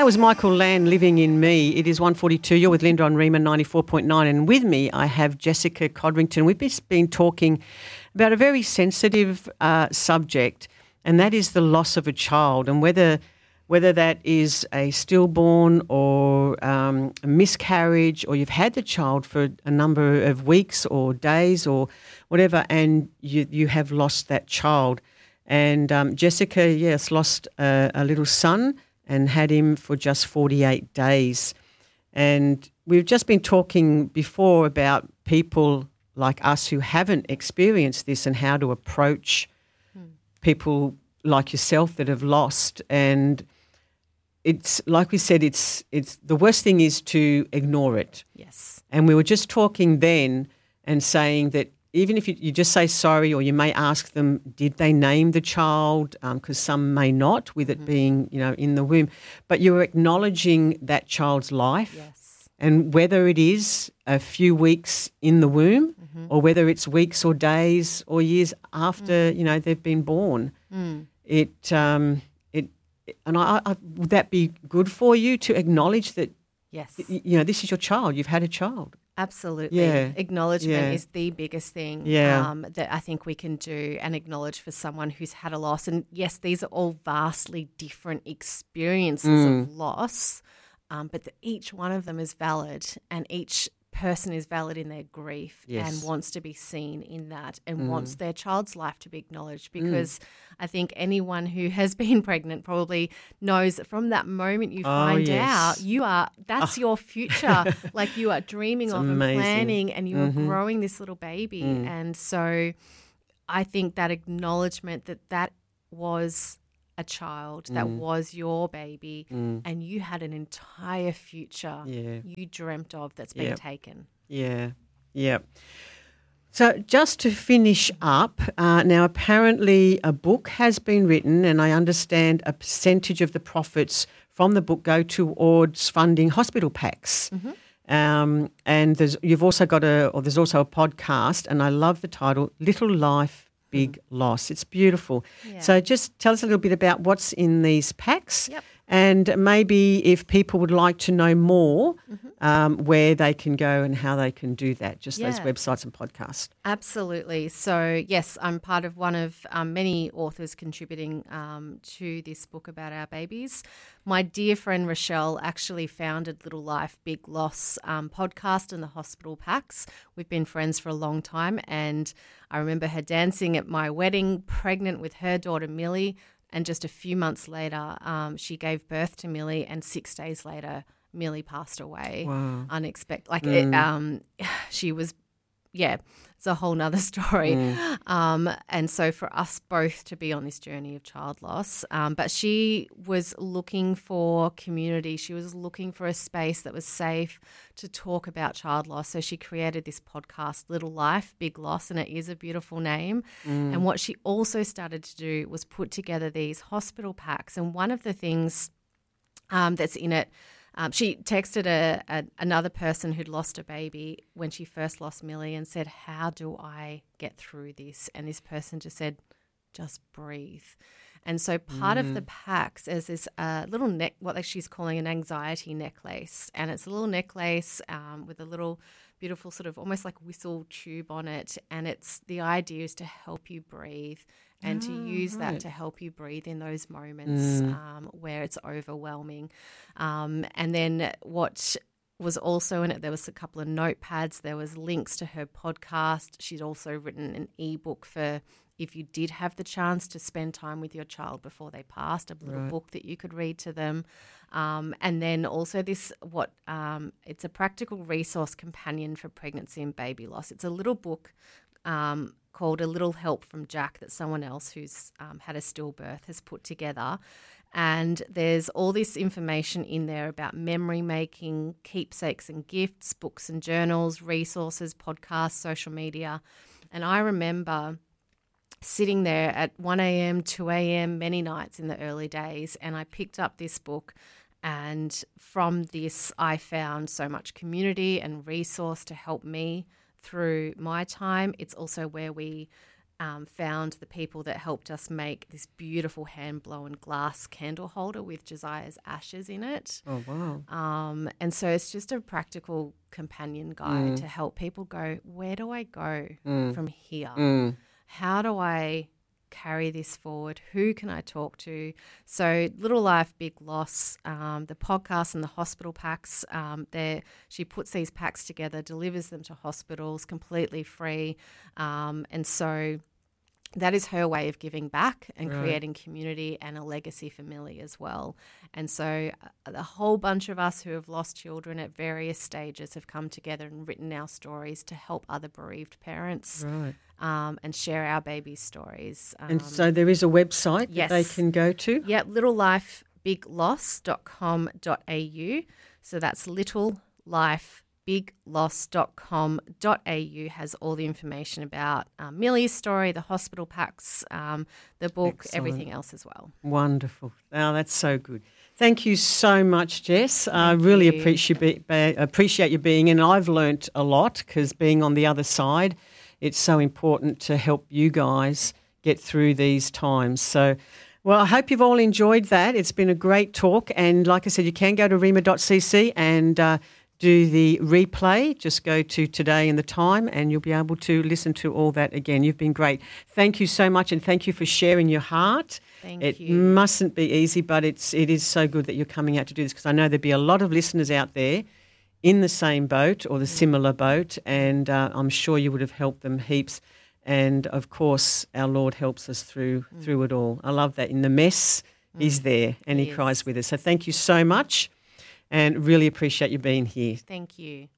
was Michael Land, Living in Me. It is 1:42. You're with Linda on Rima 94.9, and with me I have Jessica Codrington. We've just been talking about a very sensitive subject, and that is the loss of a child, and whether that is a stillborn or a miscarriage, or you've had the child for a number of weeks or days or whatever, and you have lost that child. And Jessica, yes, lost a little son and had him for just 48 days. And we've just been talking before about people like us who haven't experienced this and how to approach people like yourself that have lost. And it's like we said, it's the worst thing is to ignore it. Yes. And we were just talking then and saying that even if you just say sorry, or you may ask them, did they name the child? Because some may not, with it being, in the womb. But you're acknowledging that child's life. Yes. And whether it is a few weeks in the womb or whether it's weeks or days or years after, they've been born. Would that be good for you to acknowledge that, Yes. this is your child, you've had a child? Absolutely. Yeah. Acknowledgement is the biggest thing that I think we can do, and acknowledge for someone who's had a loss. And yes, these are all vastly different experiences of loss, but each one of them is valid, and each person is valid in their grief and wants to be seen in that, and wants their child's life to be acknowledged, because I think anyone who has been pregnant probably knows that from that moment you find out that's your future. Like, you are dreaming of and planning, and you are growing this little baby. And so I think that acknowledgement that was a child, that was your baby, and you had an entire future you dreamt of that's been taken. Yeah, yeah. So just to finish up, now apparently a book has been written, and I understand a percentage of the profits from the book go towards funding hospital packs. And there's also a podcast, and I love the title, Little Life, Big Loss. It's beautiful. Yeah. So just tell us a little bit about what's in these packs, and maybe if people would like to know more, where they can go and how they can do that, just those websites and podcasts. Absolutely. So, yes, I'm part of one of many authors contributing to this book about our babies. My dear friend Rochelle actually founded Little Life, Big Loss podcast and the hospital packs. We've been friends for a long time, and I remember her dancing at my wedding, pregnant with her daughter Millie, and just a few months later she gave birth to Millie, and 6 days later Millie passed away. Wow. Unexpected. She was, it's a whole nother story. And so for us both to be on this journey of child loss, but she was looking for community. She was looking for a space that was safe to talk about child loss. So she created this podcast, Little Life, Big Loss, and it is a beautiful name. And what she also started to do was put together these hospital packs. And one of the things that's in it, she texted another person who'd lost a baby when she first lost Millie and said, how do I get through this? And this person just said, just breathe. And so part of the packs is this little what she's calling an anxiety necklace. And it's a little necklace with a little beautiful sort of almost like whistle tube on it. And the idea is to help you breathe, and to use that to help you breathe in those moments where it's overwhelming. And then what was also in it, there was a couple of notepads. There was links to her podcast. She'd also written an ebook for if you did have the chance to spend time with your child before they passed, a little book that you could read to them. And then also it's a practical resource companion for pregnancy and baby loss. It's a little book called A Little Help from Jack that someone else who's had a stillbirth has put together. And there's all this information in there about memory making, keepsakes and gifts, books and journals, resources, podcasts, social media. And I remember sitting there at 1 a.m., 2 a.m., many nights in the early days, and I picked up this book. And from this, I found so much community and resource to help me through my time. It's also where we found the people that helped us make this beautiful hand-blown glass candle holder with Josiah's ashes in it. Oh, wow. And so it's just a practical companion guide to help people go, where do I go from here? How do I carry this forward? Who can I talk to? So Little Life, Big Loss, the podcast and the hospital packs, she puts these packs together, delivers them to hospitals completely free. And so that is her way of giving back and creating community and a legacy for Millie as well. And so a whole bunch of us who have lost children at various stages have come together and written our stories to help other bereaved parents and share our babies' stories. And so there is a website that they can go to? Yeah, littlelifebigloss.com.au. So that's littlelifebigloss.com.au has all the information about Millie's story, the hospital packs, the book, everything else as well. Wonderful. Oh, that's so good. Thank you so much, Jess. I really appreciate you being in. I've learnt a lot because being on the other side, it's so important to help you guys get through these times. So, well, I hope you've all enjoyed that. It's been a great talk. And like I said, you can go to rhema.cc and do the replay. Just go to Today and the Time and you'll be able to listen to all that again. You've been great. Thank you so much, and thank you for sharing your heart. Thank you. It mustn't be easy, but it is so good that you're coming out to do this, because I know there'd be a lot of listeners out there in the same boat or the similar boat, and I'm sure you would have helped them heaps. And, of course, our Lord helps us through it all. I love that. In the mess, He's there and He cries with us. So thank you so much and really appreciate you being here. Thank you.